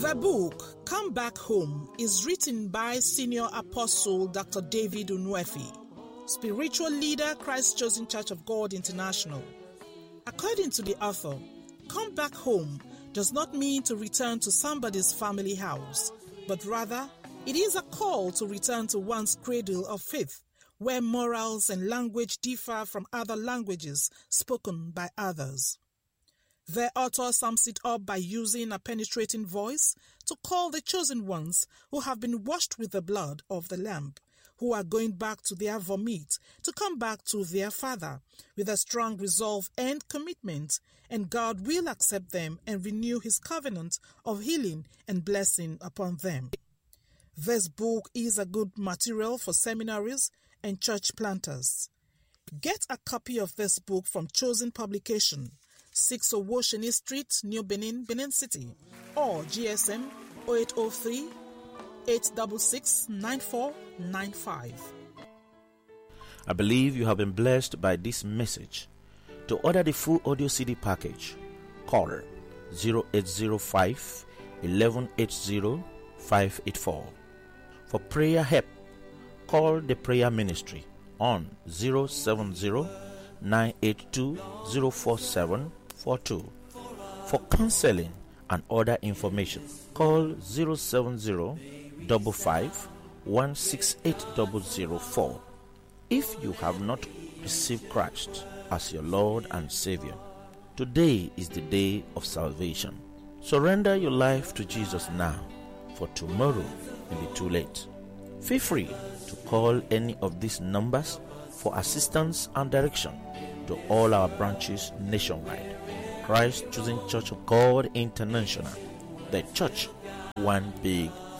The book, Come Back Home, is written by Senior Apostle Dr. David Onwefi, spiritual leader, Christ Chosen Church of God International. According to the author, come back home does not mean to return to somebody's family house, but rather it is a call to return to one's cradle of faith, where morals and language differ from other languages spoken by others. The author sums it up by using a penetrating voice to call the chosen ones who have been washed with the blood of the Lamb, who are going back to their vomit, to come back to their Father with a strong resolve and commitment, and God will accept them and renew His covenant of healing and blessing upon them. This book is a good material for seminaries and church planters. Get a copy of this book from Chosen Publication, 6 Owosheni Street, New Benin, Benin City, or GSM 0803 866 9495. I believe you have been blessed by this message. To order the full audio CD package, call 0805 1180 584. For prayer help, call the prayer ministry on 070 982 04742. For counseling and other information, call 070 55 168004. If you have not received Christ as your Lord and Savior, today is the day of salvation. Surrender your life to Jesus now, for tomorrow may be too late. Feel free to call any of these numbers for assistance and direction to all our branches nationwide. Christ Chosen Church of God International, the church, one big